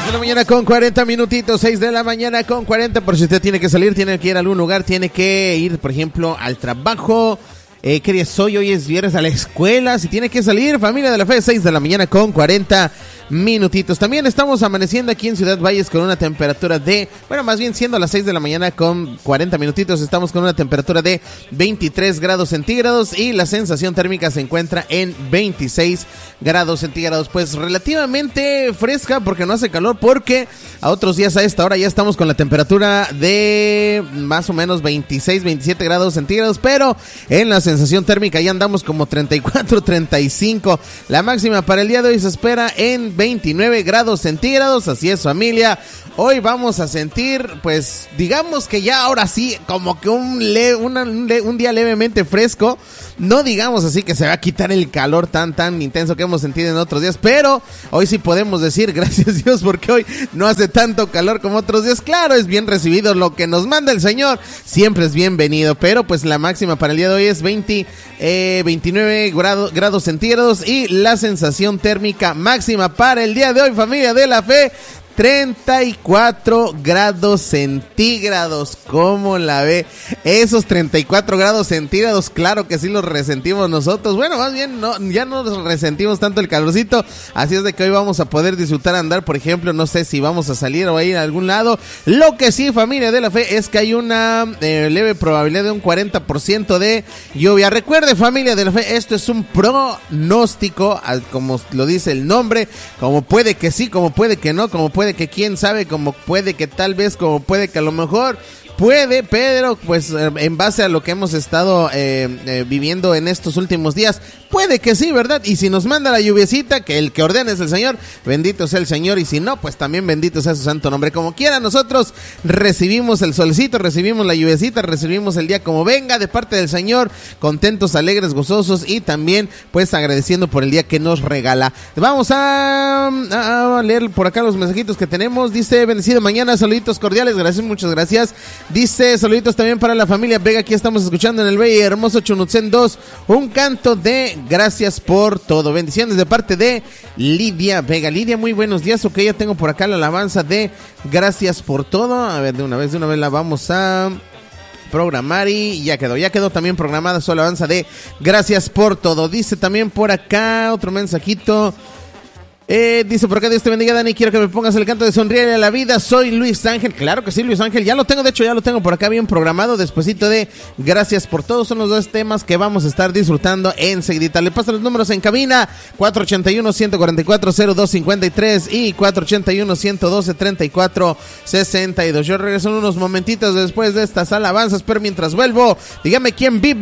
6 de la mañana con 40 minutitos, 6 de la mañana con 40. Por si usted tiene que salir, tiene que ir a algún lugar, tiene que ir, por ejemplo, al trabajo. ¿Qué día soy? Hoy es viernes, a la escuela. Si tiene que salir, familia de la fe, 6 de la mañana con 40 minutitos. También estamos amaneciendo aquí en Ciudad Valles con una temperatura de, bueno, más bien siendo las 6 de la mañana con 40 minutitos, estamos con una temperatura de 23 grados centígrados y la sensación térmica se encuentra en 26 grados centígrados. Pues relativamente fresca porque no hace calor, porque a otros días a esta hora ya estamos con la temperatura de más o menos 26, 27 grados centígrados, pero en la sensación térmica ya andamos como 34, 35. La máxima para el día de hoy se espera en 29 grados centígrados. Así es, familia, hoy vamos a sentir, pues digamos que ya ahora sí, como que un día levemente fresco. No digamos así que se va a quitar el calor tan intenso que hemos sentido en otros días, pero hoy sí podemos decir gracias Dios, porque hoy no hace tanto calor como otros días. Claro, es bien recibido lo que nos manda el Señor, siempre es bienvenido, pero pues la máxima para el día de hoy es 29 grados centígrados y la sensación térmica máxima para el día de hoy, familia de la fe, 34 grados centígrados. ¿Cómo la ve? Esos 34 grados centígrados, claro que sí los resentimos nosotros. Bueno, más bien no, ya no resentimos tanto el calorcito. Así es de que hoy vamos a poder disfrutar andar, por ejemplo, no sé si vamos a salir o a ir a algún lado. Lo que sí, familia de la fe, es que hay una leve probabilidad de un 40% de lluvia. Recuerde, familia de la fe, esto es un pronóstico, como lo dice el nombre, como puede que sí, como puede que no, como puede que quién sabe, como puede que tal vez, como puede que a lo mejor puede, pero pues en base a lo que hemos estado viviendo en estos últimos días, puede que sí, ¿verdad? Y si nos manda la lluviecita, que el que ordena es el Señor, bendito sea el Señor, y si no, pues también bendito sea su santo nombre. Como quiera, nosotros recibimos el solecito, recibimos la lluviecita, recibimos el día como venga de parte del Señor, contentos, alegres, gozosos y también pues agradeciendo por el día que nos regala. Vamos a leer por acá los mensajitos que tenemos. Dice, bendecido mañana, saluditos cordiales, gracias, muchas gracias. Dice, saluditos también para la familia Vega, aquí estamos escuchando en el bello y hermoso Chunutzen 2, un canto de gracias por todo. Bendiciones de parte de Lidia Vega. Lidia, muy buenos días. Ok, ya tengo por acá la alabanza de gracias por todo. A ver, de una vez la vamos a programar y ya quedó también programada su alabanza de gracias por todo. Dice también por acá otro mensajito. Dice por acá, Dios te bendiga, Dani, quiero que me pongas el canto de Sonríele a la vida, soy Luis Ángel. Claro que sí, Luis Ángel, ya lo tengo, de hecho ya lo tengo por acá bien programado, despuesito de gracias por todo. Son los dos temas que vamos a estar disfrutando enseguidita. Le paso los números en cabina, 481-144-0253 y 481-112-3462. Yo regreso en unos momentitos después de estas alabanzas, pero mientras vuelvo, dígame quién vive